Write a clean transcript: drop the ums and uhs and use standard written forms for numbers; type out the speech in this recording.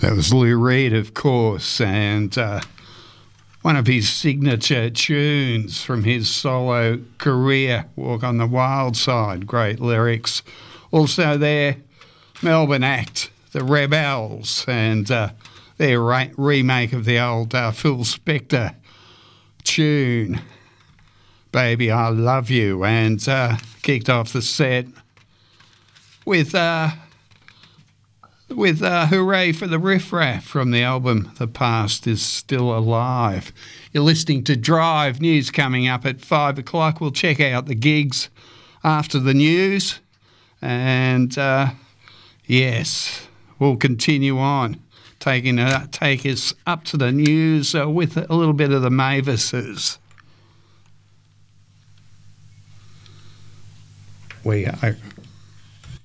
That was Lou Reed, of course, and one of his signature tunes from his solo career, Walk on the Wild Side. Great lyrics. Also their Melbourne act, the Rebels, and their remake of the old Phil Spector tune, Baby I Love You, and kicked off the set with Hooray for the Riff Raff from the album The Past Is Still Alive. You're listening to Drive. News coming up at 5 o'clock. We'll check out the gigs after the news. And, yes, we'll continue on, take us up to the news with a little bit of the Mavises. We are